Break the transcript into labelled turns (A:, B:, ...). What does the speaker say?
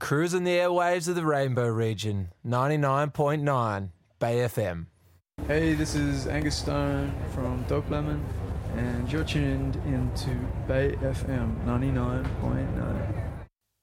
A: Cruising the airwaves of the Rainbow Region, 99.9 Bay FM.
B: Hey, this is Angus Stone from Dope Lemon, and you're tuned into Bay FM 99.9.